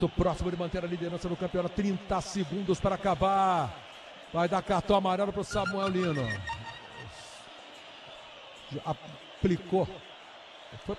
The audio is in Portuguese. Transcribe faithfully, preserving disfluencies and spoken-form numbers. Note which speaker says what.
Speaker 1: Próximo de manter a liderança no campeonato, trinta segundos para acabar. Vai dar cartão amarelo para o Samuel Lino. Já aplicou. Foi